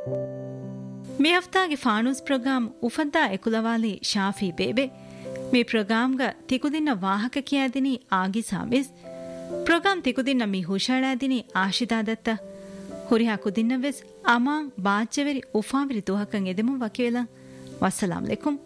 මේ ಹಫ್ತಾಗೆ ಫಾಣೂಸ್ program ಉಫದ್ದಾ ಎಕುಲವಾಲಿ Shafi ಬೇಬೆ me ಪ್ರೋಗ್ರಾಮ್ಗ ತಿಕುದಿನ್ನ ವಾಹಕ ಕಿಯಾದಿನಿ ಆಗಿ ಸಾಮಿಸ್ ಪ್ರೋಗ್ರಾಮ್ ತಿಕುದಿನ್ನ ಮೀ ಹುಷಾಳಾದಿನಿ ಆಶಿದಾದತ್ತ ಹುರಿಹಾ ಕುದಿನ್ನವೆಸ್ ಅಮಾಂ ಬಾಜ್ಜೆವೆರಿ ಉಫಾವಿರಿ ತುಹಕಂ ಎದೆಮು ವಕೀಲ ವಸ್ಸಲಾಂ ಲೆಕುಂ